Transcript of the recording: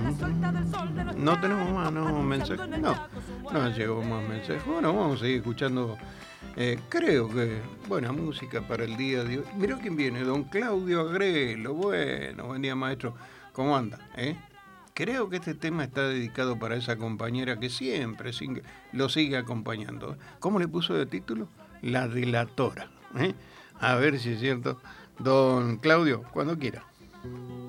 No tenemos más, no, mensajes. No, no llegó más mensajes. Bueno, vamos a seguir escuchando. Creo que buena música para el día de hoy. Mirá quién viene, don Claudio Agrelo. Bueno, buen día, maestro. ¿Cómo anda? Creo que este tema está dedicado para esa compañera que siempre lo sigue acompañando. ¿Cómo le puso de título? La delatora. A ver si es cierto. Don Claudio, cuando quiera.